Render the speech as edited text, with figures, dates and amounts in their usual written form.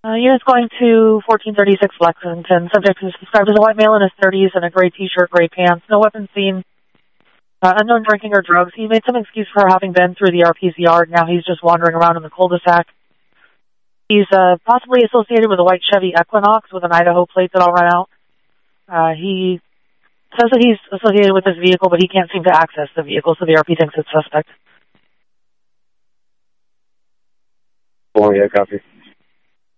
Unit's going to 1436 Lexington. Subject is described as a white male in his 30s in a gray t-shirt, gray pants. No weapons seen. Unknown drinking or drugs. He made some excuse for having been through the RP's yard. Now he's just wandering around in the cul-de-sac. He's possibly associated with a white Chevy Equinox with an Idaho plate that I'll run out. He says that he's associated with this vehicle, but he can't seem to access the vehicle, so the RP thinks it's suspect. Oh, yeah, copy.